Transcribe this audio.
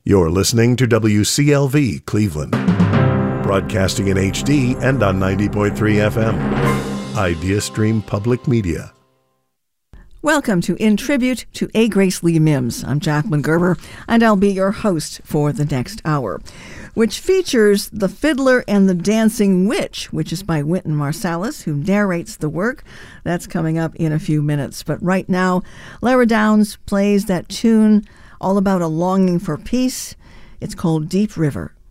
You're listening to WCLV Cleveland, broadcasting in HD and on 90.3 FM. Idea Stream Public Media. Welcome to In Tribute to A. Grace Lee Mims. I'm Jacqueline Gerber, and I'll be your host for the next hour, which features The Fiddler and the Dancing Witch, which is by Wynton Marsalis, who narrates the work. That's coming up in a few minutes. But right now, Lara Downs plays that tune all about a longing for peace. It's called Deep River.